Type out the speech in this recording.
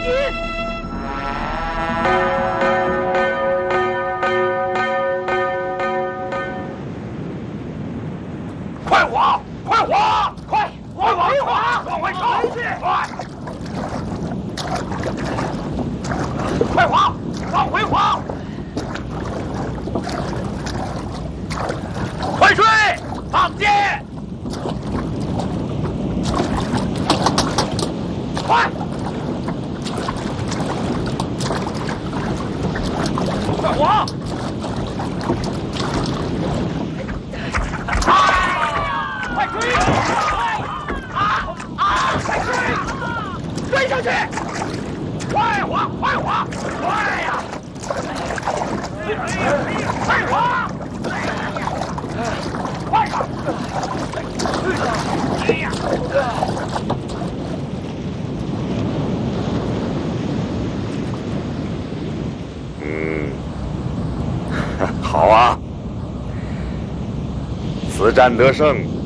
快火！快火！快！往回滑！往回冲！快！快滑！往回滑！快追！放箭！快！快滑！快追！快追！追上去！快滑！快滑！快呀！快滑！快点！哎呀！ 好啊，此战得胜。